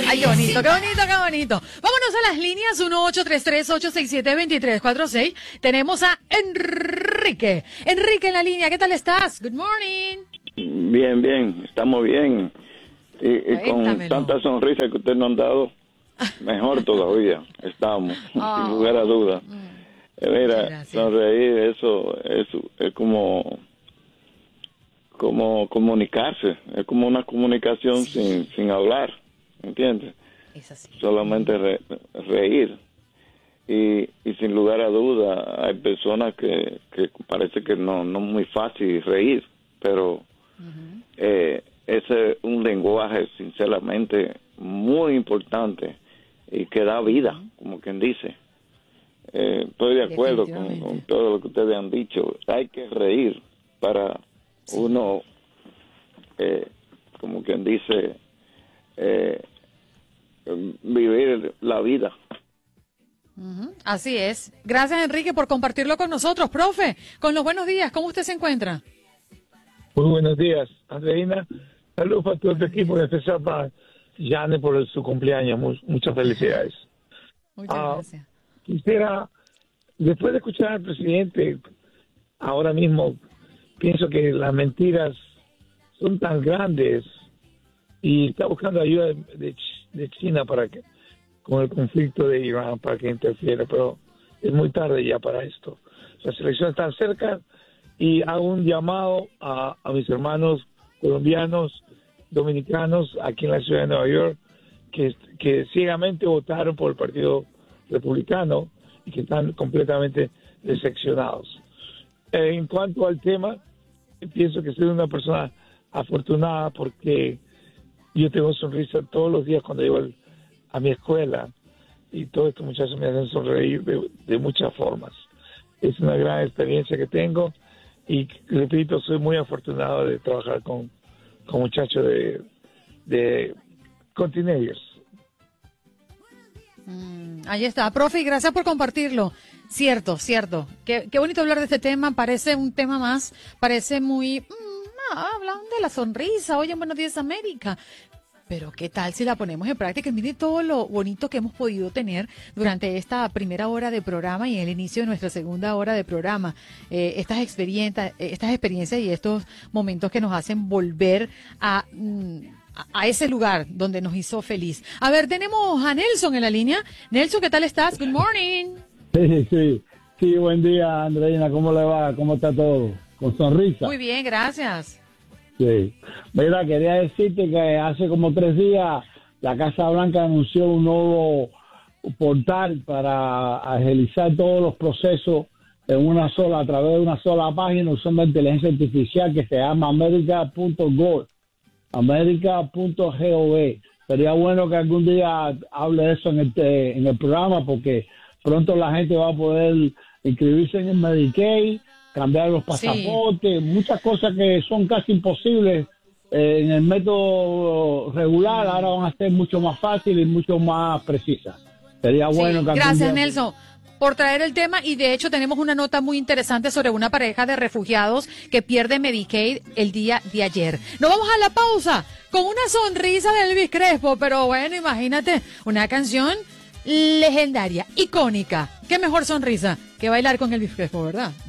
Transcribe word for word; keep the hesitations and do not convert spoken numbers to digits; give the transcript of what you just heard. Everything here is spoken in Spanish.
Ay, qué bonito, qué bonito, qué bonito. Vámonos a las líneas uno ocho tres tres, ocho seis siete, dos tres cuatro seis. Tenemos a Enrique. Enrique en la línea, ¿qué tal estás? Good morning. Bien, bien, estamos bien. Y, y con tanta sonrisa que ustedes nos han dado, mejor todavía estamos, oh. sin lugar a dudas. Mm. Mira, sonreír, eso, eso es como... como comunicarse, es como una comunicación sí. sin sin hablar, ¿entiendes? Es así. Solamente re, reír. Y, y sin lugar a duda, hay personas que, que parece que no, no es muy fácil reír, pero uh-huh. eh, ese es un lenguaje, sinceramente, muy importante y que da vida, uh-huh. como quien dice. Eh, estoy de acuerdo con, con todo lo que ustedes han dicho. Hay que reír para... Sí. Uno, eh, como quien dice, eh, vivir la vida. Uh-huh. Así es. Gracias, Enrique, por compartirlo con nosotros. Profe, con los buenos días, ¿cómo usted se encuentra? Muy buenos días, Andreina. Saludos para todo tu equipo, en especial para Jane por su cumpleaños. Muchas felicidades. Muchas uh, gracias. Quisiera, después de escuchar al presidente, ahora mismo... pienso que las mentiras son tan grandes y está buscando ayuda de, de China para que con el conflicto de Irán para que interfiera, pero es muy tarde ya para esto. Las elecciones están cerca y hago un llamado a, a mis hermanos colombianos, dominicanos aquí en la ciudad de Nueva York que, que ciegamente votaron por el Partido Republicano y que están completamente decepcionados. En cuanto al tema, pienso que soy una persona afortunada porque yo tengo sonrisa todos los días cuando llego a mi escuela y todos estos muchachos me hacen sonreír de, de muchas formas. Es una gran experiencia que tengo y, repito, soy muy afortunado de trabajar con, con muchachos de, de con teenagers. Mm, ahí está, profe, y gracias por compartirlo. Cierto, cierto. Qué, qué bonito hablar de este tema. Parece un tema más, parece muy... Mmm, ah, hablan de la sonrisa. Oye, Buenos Días, América. Pero qué tal si la ponemos en práctica. Mire todo lo bonito que hemos podido tener durante esta primera hora de programa y en el inicio de nuestra segunda hora de programa. Eh, estas experiencias, estas experiencias y estos momentos que nos hacen volver a... Mm, a ese lugar donde nos hizo feliz. A ver, tenemos a Nelson en la línea. Nelson, ¿qué tal estás? Good morning. Sí, sí, sí, buen día, Andreina, ¿cómo le va? ¿Cómo está todo? ¿Con sonrisa? Muy bien, gracias. Sí, mira, quería decirte que hace como tres días la Casa Blanca anunció un nuevo portal para agilizar todos los procesos en una sola, a través de una sola página usando inteligencia artificial que se llama america punto gov. america punto gov. Sería bueno que algún día hable de eso en el, en el programa porque pronto la gente va a poder inscribirse en el Medicaid, cambiar los pasaportes, sí. muchas cosas que son casi imposibles eh, en el método regular, ahora van a ser mucho más fáciles y mucho más precisas. Sería bueno sí. que Gracias, día... Nelson, por traer el tema, y de hecho tenemos una nota muy interesante sobre una pareja de refugiados que pierde Medicaid el día de ayer. Nos vamos a la pausa con una sonrisa de Elvis Crespo, pero bueno, imagínate, una canción legendaria, icónica. Qué mejor sonrisa que bailar con Elvis Crespo, ¿verdad?